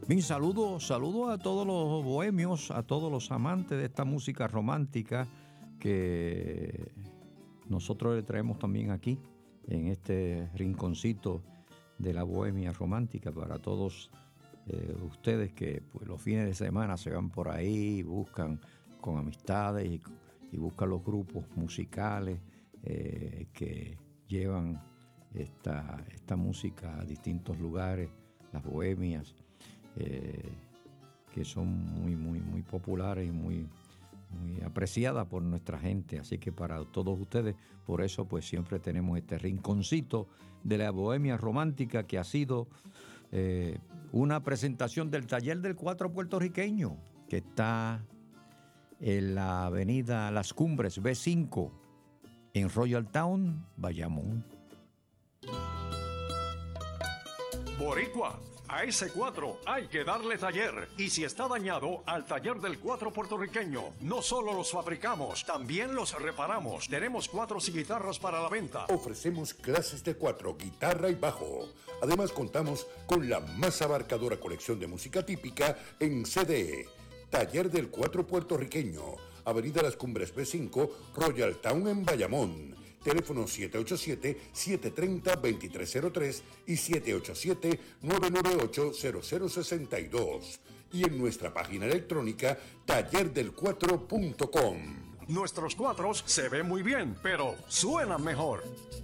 Mi saludo a todos los bohemios, a todos los amantes de esta música romántica que nosotros le traemos también aquí, en este rinconcito de la bohemia romántica, para todos ustedes que pues, los fines de semana se van por ahí, buscan con amistades y buscan los grupos musicales que llevan esta música a distintos lugares, las bohemias, que son muy populares y muy apreciadas por nuestra gente. Así que para todos ustedes, por eso pues siempre tenemos este rinconcito de la bohemia romántica, que ha sido una presentación del Taller del Cuatro puertorriqueño, que está en la avenida Las Cumbres B5 en Royal Town, Bayamón. Boricua, a ese 4 hay que darle taller. Y si está dañado, al Taller del Cuatro puertorriqueño. No solo los fabricamos, también los reparamos. Tenemos cuatros y guitarras para la venta. Ofrecemos clases de cuatro, guitarra y bajo. Además contamos con la más abarcadora colección de música típica en CD. Taller del Cuatro puertorriqueño, avenida Las Cumbres B5, Royal Town en Bayamón. Teléfono 787-730-2303 y 787-998-0062. Y en nuestra página electrónica tallerdelcuatro.com. Nuestros cuatros se ven muy bien, pero suenan mejor.